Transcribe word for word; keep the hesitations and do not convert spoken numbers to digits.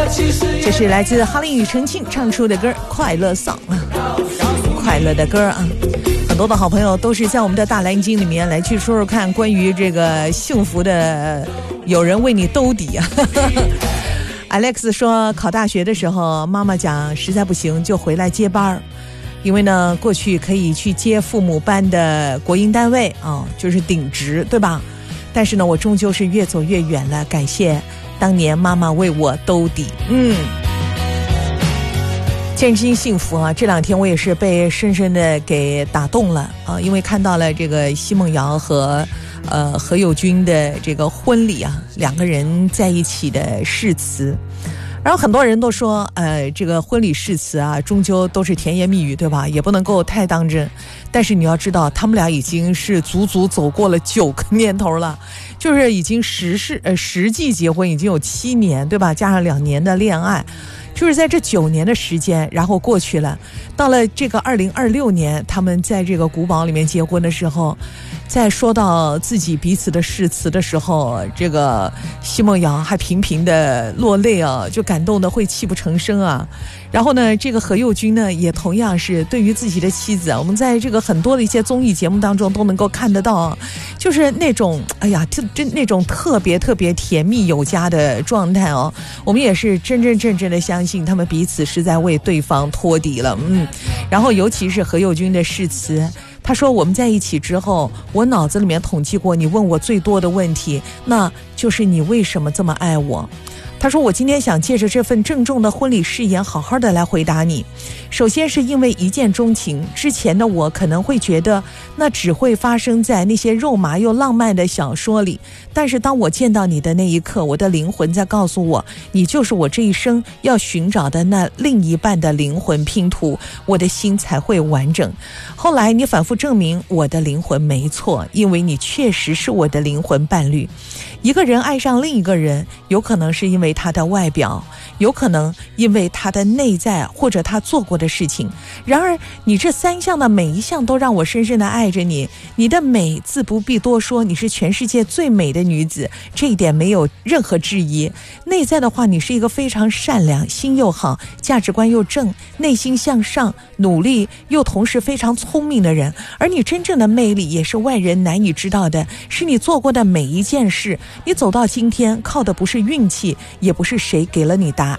这是来自哈林庾澄庆唱出的歌《快乐丧》，快乐的歌啊。很多的好朋友都是在我们的大蓝鲸里面来去说说看关于这个幸福的，有人为你兜底啊。Alex 说考大学的时候，妈妈讲实在不行就回来接班，因为呢过去可以去接父母班的国营单位啊、哦，就是顶职，对吧？但是呢我终究是越走越远了，感谢当年妈妈为我兜底。嗯，真心幸福啊！这两天我也是被深深的给打动了啊，因为看到了这个奚梦瑶和呃何猷君的这个婚礼啊，两个人在一起的誓词。然后很多人都说呃这个婚礼誓词啊终究都是甜言蜜语，对吧？也不能够太当真。但是你要知道他们俩已经是足足走过了九个年头了，就是已经实事呃实际结婚已经有七年，对吧？加上两年的恋爱，就是在这九年的时间，然后过去了，到了这个二零二六年，他们在这个古堡里面结婚的时候，在说到自己彼此的誓词的时候，这个奚梦瑶还频频的落泪啊，就感动的会泣不成声啊。然后呢，这个何猷君呢，也同样是对于自己的妻子啊，我们在这个很多的一些综艺节目当中都能够看得到啊，就是那种哎呀，就真那种特别特别甜蜜有加的状态哦。我们也是真真正正的相信他们彼此是在为对方托底了，嗯。然后尤其是何猷君的誓词。他说我们在一起之后，我脑子里面统计过你问我最多的问题，那就是你为什么这么爱我。他说我今天想借着这份郑重的婚礼誓言好好的来回答你。首先是因为一见钟情，之前的我可能会觉得那只会发生在那些肉麻又浪漫的小说里，但是当我见到你的那一刻，我的灵魂在告诉我，你就是我这一生要寻找的那另一半的灵魂拼图，我的心才会完整。后来你反复证明我的灵魂没错，因为你确实是我的灵魂伴侣。一个人爱上另一个人，有可能是因为他的外表，有可能因为他的内在，或者他做过的事情。然而你这三项的每一项都让我深深的爱着你，你的美自不必多说，你是全世界最美的女子，这一点没有任何质疑。内在的话，你是一个非常善良，心又好，价值观又正，内心向上，努力又同时非常聪明的人。而你真正的魅力也是外人难以知道的，是你做过的每一件事。你走到今天靠的不是运气，也不是谁给了你答案，